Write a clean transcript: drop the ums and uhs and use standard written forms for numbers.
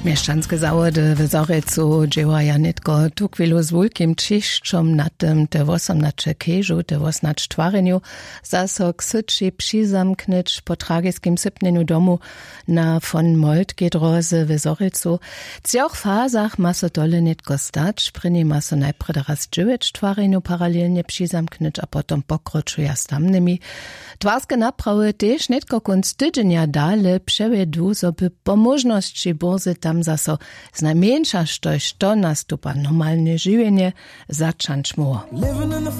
Mieszczanskie zawody w Zorecu działają nitko tu chwilu z wielkim ciszczom na tym te 18 keżu, te 18 twareniu, zaso ksyczy przyzamknąć po tragiskim sypnieniu domu na von Moltke drodze w Zorecu. W tych fazach ma so dole nitko stać, prynie ma so najpierw raz 9 twareniu paralelnie przyzamknąć, a potem pokročuja z tamnymi. Twarskie naprawy też nitko kunst tydzienia dale przewedu, żeby po możności borzy tam zaso znajmniejsza sztoś to nastupa normalne żywienie zacząć mu.